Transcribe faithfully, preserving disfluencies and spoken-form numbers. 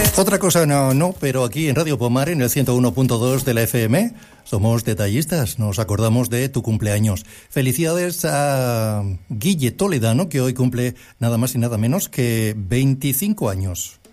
Otra cosa no, no, pero aquí en Radio Pomar, en el ciento uno punto dos de la F M, somos detallistas, nos acordamos de tu cumpleaños. Felicidades a Guille Toledano, que hoy cumple nada más y nada menos que veinticinco años.